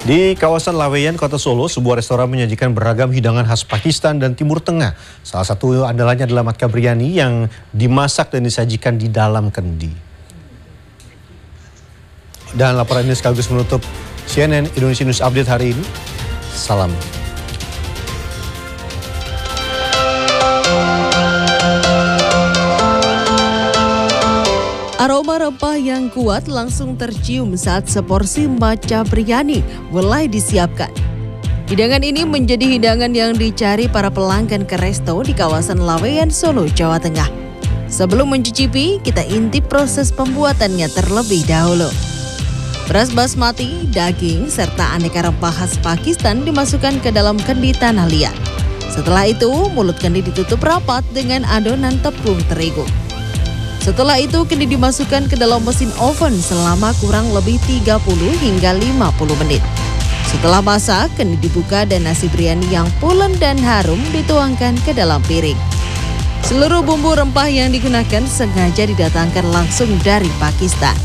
Di kawasan Laweyan, Kota Solo, sebuah restoran menyajikan beragam hidangan khas Pakistan dan Timur Tengah. Salah satu andalannya adalah matka biryani yang dimasak dan disajikan di dalam kendi. Dan laporan ini sekaligus menutup CNN Indonesia News Update hari ini. Salam. Aroma rempah yang kuat langsung tercium saat seporsi matcha biryani mulai disiapkan. Hidangan ini menjadi hidangan yang dicari para pelanggan ke resto di kawasan Laweyan, Solo, Jawa Tengah. Sebelum mencicipi, kita intip proses pembuatannya terlebih dahulu. Beras basmati, daging, serta aneka rempah khas Pakistan dimasukkan ke dalam kendi tanah liat. Setelah itu, mulut kendi ditutup rapat dengan adonan tepung terigu. Setelah itu, kendi dimasukkan ke dalam mesin oven selama kurang lebih 30 hingga 50 menit. Setelah masak, kendi dibuka dan nasi biryani yang pulen dan harum dituangkan ke dalam piring. Seluruh bumbu rempah yang digunakan sengaja didatangkan langsung dari Pakistan.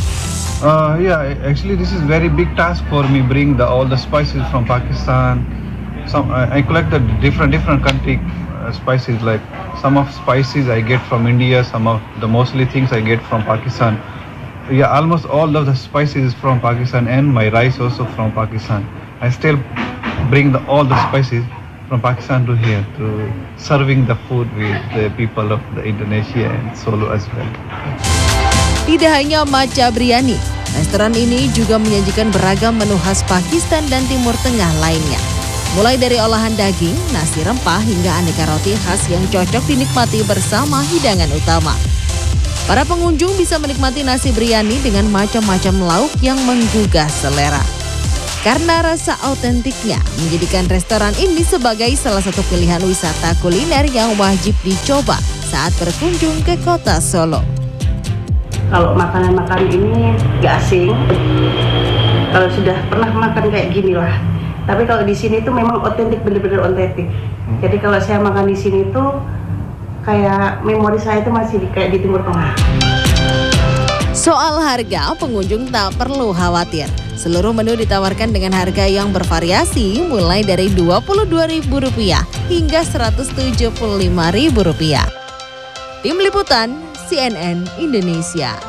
Yeah, actually this is very big task for me, bring all the spices from Pakistan. I collected different country spices, like some of spices I get from India, some of the mostly things I get from Pakistan. Yeah, almost all of the spices is from Pakistan, and my rice also from Pakistan. I still bring all the spices from Pakistan to here to serving the food with the people of the Indonesia and Solo as well. Tidak hanya matcha biryani, restoran ini juga menyajikan beragam menu khas Pakistan dan Timur Tengah lainnya. Mulai dari olahan daging, nasi rempah, hingga aneka roti khas yang cocok dinikmati bersama hidangan utama. Para pengunjung bisa menikmati nasi biryani dengan macam-macam lauk yang menggugah selera. Karena rasa autentiknya, menjadikan restoran ini sebagai salah satu pilihan wisata kuliner yang wajib dicoba saat berkunjung ke kota Solo. Kalau makanan-makanan ini gak asing, kalau sudah pernah makan kayak gini lah. Tapi kalau di sini tuh memang otentik, bener-bener otentik. Jadi kalau saya makan di sini tuh kayak memori saya itu masih kayak di Timur Tengah. Soal harga, pengunjung tak perlu khawatir. Seluruh menu ditawarkan dengan harga yang bervariasi mulai dari Rp22.000 hingga Rp175.000. Tim Liputan CNN Indonesia.